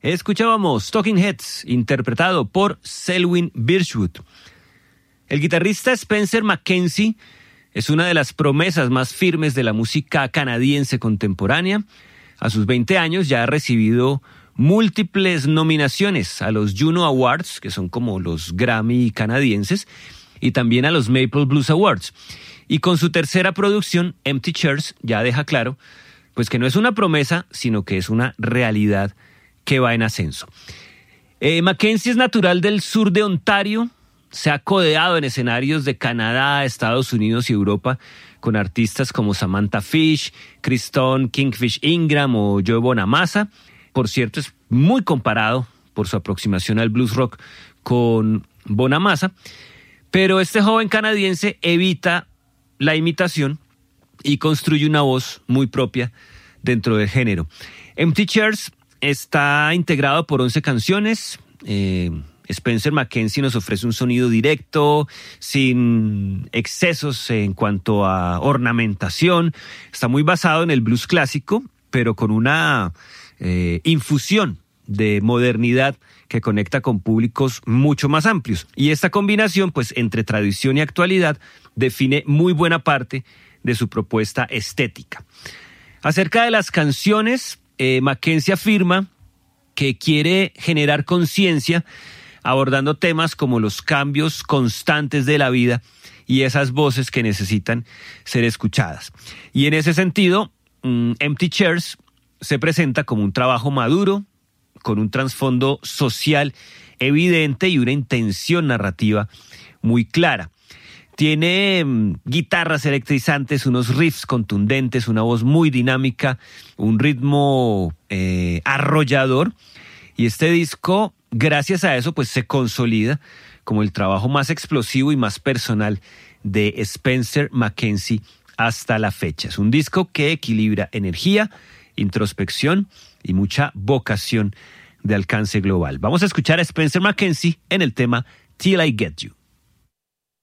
Escuchábamos Talking Heads, interpretado por Selwyn Birchwood. El guitarrista Spencer McKenzie es una de las promesas más firmes de la música canadiense contemporánea. A sus 20 años ya ha recibido múltiples nominaciones a los Juno Awards, que son como los Grammy canadienses, y también a los Maple Blues Awards. Y con su tercera producción, Empty Chairs, ya deja claro pues que no es una promesa, sino que es una realidad que va en ascenso. McKenzie es natural del sur de Ontario, se ha codeado en escenarios de Canadá, Estados Unidos y Europa con artistas como Samantha Fish, Kristone Kingfish Ingram o Joe Bonamassa. Por cierto, es muy comparado por su aproximación al blues rock con Bonamassa, pero este joven canadiense evita la imitación y construye una voz muy propia dentro del género. Empty Chairs está integrado por 11 canciones. Spencer McKenzie nos ofrece un sonido directo, sin excesos en cuanto a ornamentación. Está muy basado en el blues clásico, pero con una infusión de modernidad que conecta con públicos mucho más amplios. Y esta combinación, pues, entre tradición y actualidad, define muy buena parte de su propuesta estética. Acerca de las canciones, McKenzie afirma que quiere generar conciencia abordando temas como los cambios constantes de la vida y esas voces que necesitan ser escuchadas. Y en ese sentido, Empty Chairs se presenta como un trabajo maduro, con un trasfondo social evidente y una intención narrativa muy clara. Tiene guitarras electrizantes, unos riffs contundentes, una voz muy dinámica, un ritmo arrollador. Y este disco, gracias a eso, pues se consolida como el trabajo más explosivo y más personal de Spencer McKenzie hasta la fecha. Es un disco que equilibra energía, introspección y mucha vocación de alcance global. Vamos a escuchar a Spencer McKenzie en el tema Till I Get You.